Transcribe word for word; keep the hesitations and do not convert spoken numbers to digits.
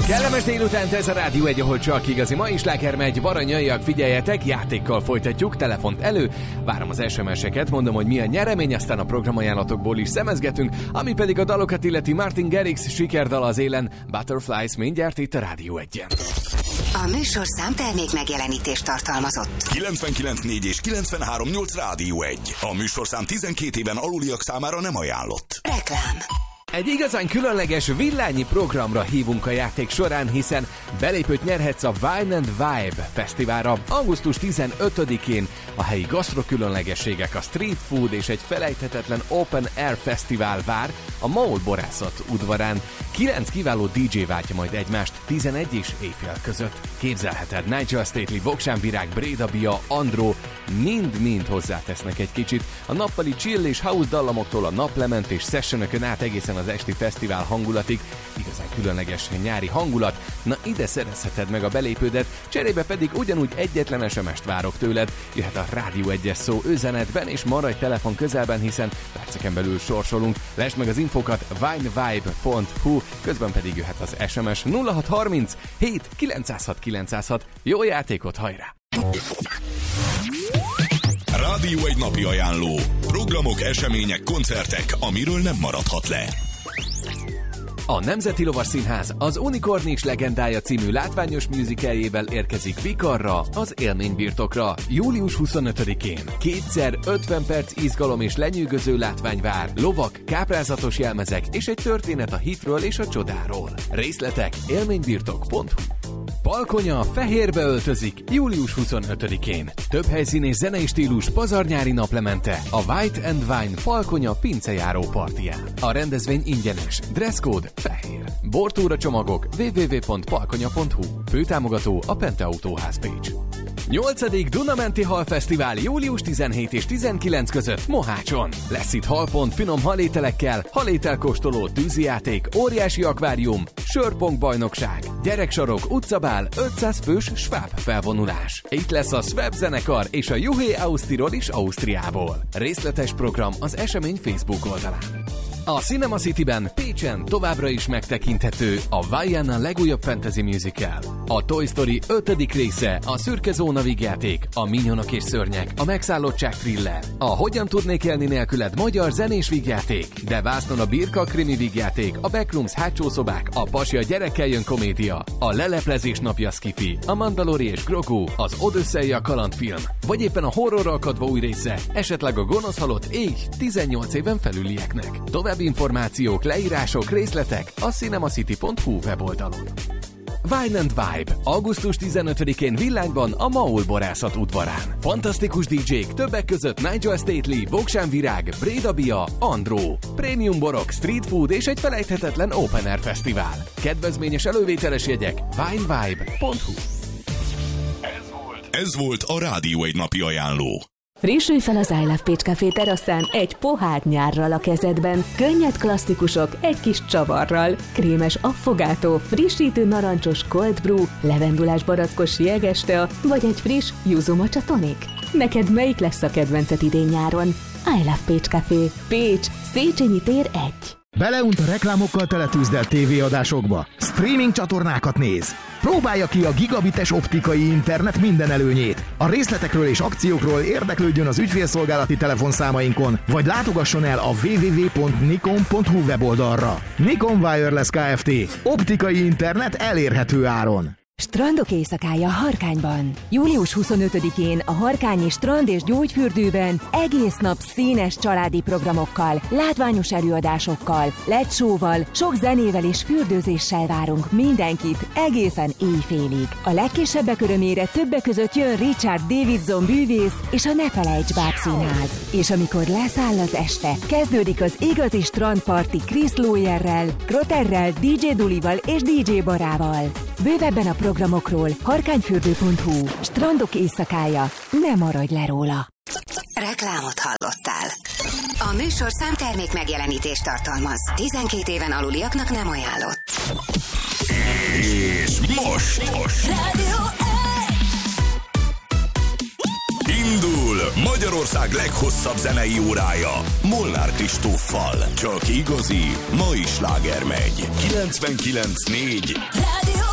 Kellemes délutánt, ez a Rádió egy, ahol csak igazi mai sláger megy. Baranyaiak, figyeljetek, játékkal folytatjuk, telefont elő. Várom az es em es-eket, mondom, hogy mi a nyeremény, aztán a programajánlatokból is szemezgetünk, ami pedig a dalokat illeti. Martin Garrix sikerdal az élen, Butterflies mindjárt itt a Rádió egyen. A műsorszám termék megjelenítést tartalmazott. kilencvenkilenc négy és kilencvenhárom nyolc Rádió egy. A műsorszám tizenkét éven aluliak számára nem ajánlott. Reklám. Egy igazán különleges villányi programra hívunk a játék során, hiszen belépőt nyerhetsz a Wine and Vibe fesztiválra augusztus tizenötödikén. A helyi gasztrokülönlegességek, a street food és egy felejthetetlen open air fesztivál vár a Maul borászat udvarán. Kilenc kiváló dé dzsé váltja majd egymást tizenegy és éjfél között. Képzelheted, Nigel Stately, Voksámvirág, Breda Bia, Andró mind-mind hozzátesznek egy kicsit. A nappali chill és house dallamoktól a naplement és sessionökön át egészen az esti fesztivál hangulatig. Igazán különleges nyári hangulat. Na, ide szerezheted meg a belépődet, cserébe pedig ugyanúgy egyetlen es em est várok tőled. Jöhet a Rádió egyes szó üzenetben, és maradj telefon közelben, hiszen perceken belül sorsolunk. Lásd meg az infókat winevibe pont hu, közben pedig jöhet az es em es nulla hat harminc hét kilencszázhat kilencszázhat. Jó játékot, hajrá! Rádió egy napi ajánló. Programok, események, koncertek, amiről nem maradhat le. A Nemzeti Lovasszínház az Unikornis legendája című látványos musicaljével érkezik Vikarra, az élménybirtokra. július huszonötödikén kétszer ötven perc izgalom és lenyűgöző látvány vár, lovak, káprázatos jelmezek és egy történet a hitről és a csodáról. Részletek élménybirtok pont hu. Palkonya fehérbe öltözik július huszonötödikén. Több helyszín és zenei stílus pazarnyári naplemente a White and Wine Palkonya pincejáró partiján. A rendezvény ingyenes, dresscode fehér. Bortúra csomagok double-u double-u double-u pont palkonya pont hu. Főtámogató a Pente Autóház Pécs. nyolcadik Dunamenti Halfesztivál július tizenhét és tizenkilenc között Mohácson. Lesz itt halpont finom halételekkel, halételkóstoló, tűzijáték, óriási akvárium, sörpong bajnokság, gyereksarok, utcabál, ötszáz fős Schwab felvonulás. Itt lesz a Schwab zenekar és a Juhé Ausztirol is Ausztriából. Részletes program az esemény Facebook oldalán. A Cinema Cityben Pécsen továbbra is megtekinthető a Vaiana legújabb fantasy musical. A Toy Story ötödik része, a Szürke Zóna vígjáték, a Minyonok és Szörnyek, a Megszállottság thriller, a Hogyan tudnék élni nélküled magyar zenés vígjáték, de Vásznon a Birka krimi vígjáték, a Backrooms hátsó szobák, a Pasi a gyerekkel jön komédia, a Leleplezés napja skifi, a Mandalori és Grogu, az Odüsszei a kalandfilm, vagy éppen a horrorral kadva új része, esetleg a Gonosz halott éj tizennyolc éven felülieknek. További információk, leírások, részletek a cinemacity pont hu weboldalon. Wine and Vibe. augusztus tizenötödikén Villányban a Maul borászat udvarán. Fantasztikus dé dzsék, többek között Nigel Stately, Voksámvirág, Breda Bia, Andró. Prémium borok, street food és egy felejthetetlen open air fesztivál. Kedvezményes elővételes jegyek winevibe pont hu. Ez volt, Ez volt a Rádió egy napi ajánló. Frissülj fel az I Love Pécs Café teraszán egy pohár nyárral a kezedben, könnyed klasszikusok egy kis csavarral, krémes affogátó, frissítő narancsos cold brew, levendulás barackos jégeste, vagy egy friss yuzu matcha tonic. Neked melyik lesz a kedvenced idén nyáron? I Love Pécs Café. Pécs, Széchenyi tér egy. Beleunt a reklámokkal teletűzdelt tévéadásokba. Streaming csatornákat néz. Próbálja ki a gigabites optikai internet minden előnyét. A részletekről és akciókról érdeklődjön az ügyfélszolgálati telefonszámainkon, vagy látogasson el a double-u double-u double-u pont nikon pont hu weboldalra. Nikon Wireless Kft. Optikai internet elérhető áron. Strandok éjszakája Harkányban. július huszonötödikén a Harkányi Strand és Gyógyfürdőben egész nap színes családi programokkal, látványos előadásokkal, ledshow-val, sok zenével és fürdőzéssel várunk mindenkit egészen éjfélig. A legkisebbek örömére többek között jön Richard Davidson bűvész és a Ne felejts bábszínház. És amikor leszáll az este, kezdődik az igazi strandparti Chris Lawyerrel, Krotterrel, dé dzsé Dulival és dé dzsé Barával. Bővebben a programokról harkányfürdő pont hu. Strandok éjszakája, ne maradj le róla! Reklámot hallottál. A műsorszám termék megjelenítést tartalmaz. tizenkét éven aluliaknak nem ajánlott. És most, most. Rádió egy. Indul Magyarország leghosszabb zenei órája Molnár Kristóffal. Csak igazi, mai sláger megy. kilencvenkilenc négy Rádió